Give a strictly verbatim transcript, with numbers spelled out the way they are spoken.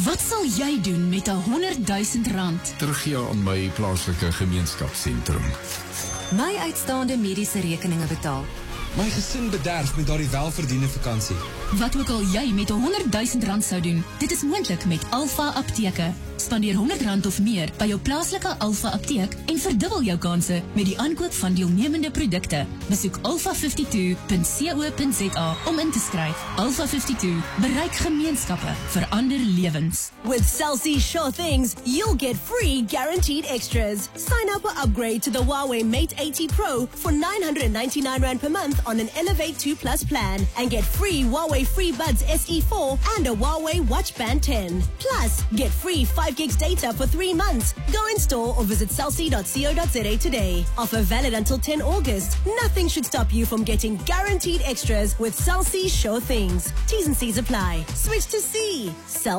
Wat sal jy doen met een honderdduisend rand? Teruggee aan my plaaslike gemeenskapsentrum. My uitstaande mediese rekeninge betaal. My gesin bederf met daardie welverdiende vakansie. Wat ook al jy met honderdduisend rand sou doen, dit is moontlik met Alpha Apteke. Spandeer honderd rand of meer by jou plaaslike Alpha Apteek en verdubbel jou kanse met die aankoop van deelnemende produkte. Besoek alpha vyfty-twee punt co punt za om in te skryf. Alpha vyfty-twee, bereik gemeenskappe, verander lewens. With Cell C Sure Things, you'll get free guaranteed extras. Sign up or upgrade to the Huawei Mate eighty Pro for nine hundred ninety-nine rand per month on an Elevate two Plus plan and get free Huawei FreeBuds S E four and a Huawei Watch Band ten. Plus, get free five gigs data for three months. Go in store or visit cellc dot co dot za today. Offer valid until ten August. Nothing should stop you from getting guaranteed extras with Cell C Sure Things. T's and C's apply. Switch to C. Cell